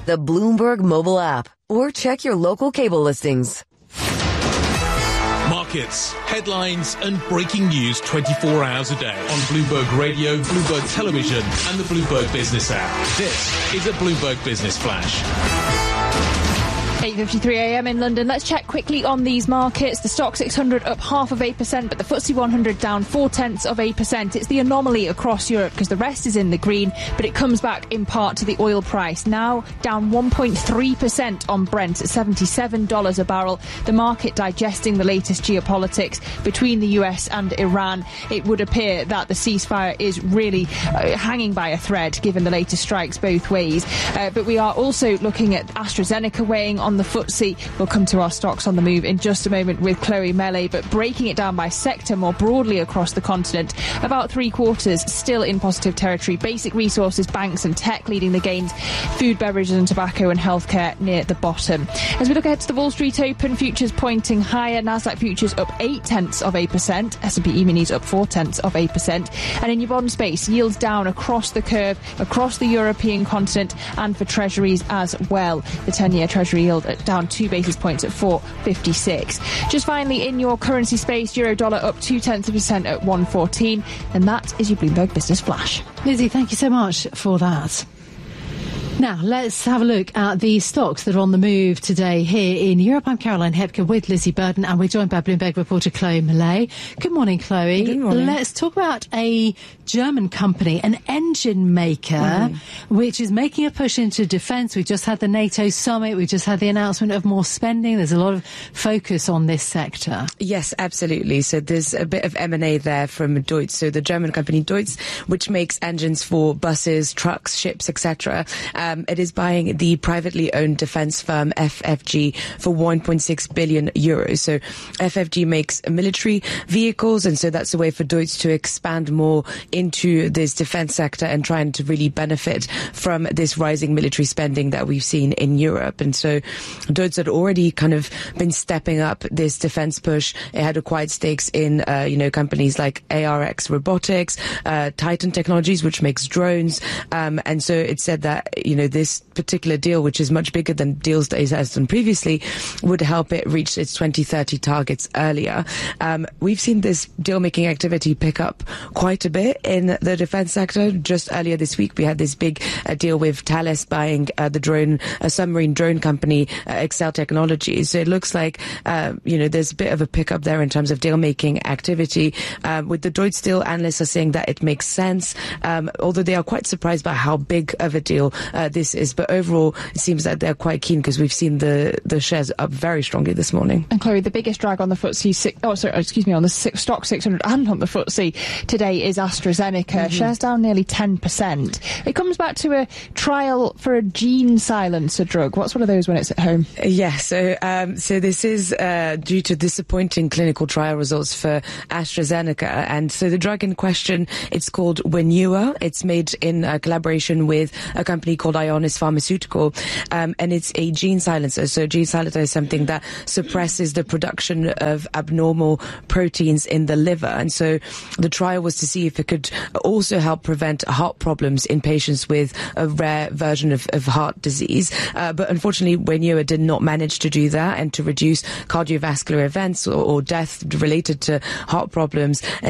the Bloomberg mobile app, or check your local cable listings. Markets, headlines and breaking news 24 hours a day on Bloomberg Radio, Bloomberg Television and the Bloomberg Business app. This is a Bloomberg Business Flash. 8:53 a.m. in London. Let's check quickly on these markets. The Stock 600 up 0.5%, but the FTSE 100 down 0.4%. It's the anomaly across Europe because the rest is in the green, but it comes back in part to the oil price. Now down 1.3% on Brent at $77 a barrel. The market digesting the latest geopolitics between the US and Iran. It would appear that the ceasefire is really hanging by a thread given the latest strikes both ways. But we are also looking at AstraZeneca weighing on the FTSE. We'll come to our stocks on the move in just a moment with Chloe Mele, but breaking it down by sector more broadly across the continent, about three quarters still in positive territory. Basic resources, banks and tech leading the gains. Food, beverages and tobacco and healthcare near the bottom. As we look ahead to the Wall Street Open, futures pointing higher. Nasdaq futures up 0.8%. S&P E-minis up 0.4%. And in your bond space, yields down across the curve, across the European continent and for treasuries as well. The 10-year treasury yield down 2 basis points at 4.56. Just finally, in your currency space, euro dollar up 0.2% at 1.14. And that is your Bloomberg Business Flash. Lizzie, thank you so much for that. Now, let's have a look at the stocks that are on the move today here in Europe. I'm Caroline Hepker with Lizzie Burden, and we're joined by Bloomberg reporter Chloe Mele. Good morning, Chloe. Good morning. Let's talk about a German company, an engine maker, which is making a push into defence. We just had the NATO summit. We just had the announcement of more spending. There's a lot of focus on this sector. Yes, absolutely. So there's a bit of M&A there from Deutz. So the German company Deutz, which makes engines for buses, trucks, ships, etc., it is buying the privately owned defence firm FFG for 1.6 billion euros. So FFG makes military vehicles, and so that's a way for Deutz to expand more into this defence sector and trying to really benefit from this rising military spending that we've seen in Europe. And so Deutz had already kind of been stepping up this defence push. It had acquired stakes in, companies like ARX Robotics, Titan Technologies, which makes drones. And so it said that, this particular deal, which is much bigger than deals that it has done previously, would help it reach its 2030 targets earlier. We've seen this deal-making activity pick up quite a bit in the defence sector. Just earlier this week, we had this big deal with Thales buying a submarine drone company, Excel Technologies. So it looks like, there's a bit of a pickup there in terms of deal-making activity. With the Deutz deal, analysts are saying that it makes sense, although they are quite surprised by how big of a deal this is. But overall, it seems that they're quite keen because we've seen the shares up very strongly this morning. And Chloe, the biggest drag on the FTSE, on the Stock 600 and on the FTSE today is AstraZeneca. Shares down nearly 10%. It comes back to a trial for a gene silencer drug. What's one of those when it's at home? Yeah, so this is due to disappointing clinical trial results for AstraZeneca. And so the drug in question, it's called Wainua. It's made in collaboration with a company called Ionis Pharmaceutical, and it's a gene silencer. So gene silencer is something that suppresses the production of abnormal proteins in the liver. And so the trial was to see if it could also help prevent heart problems in patients with a rare version of heart disease. But unfortunately, Wainua did not manage to do that and to reduce cardiovascular events or death related to heart problems. And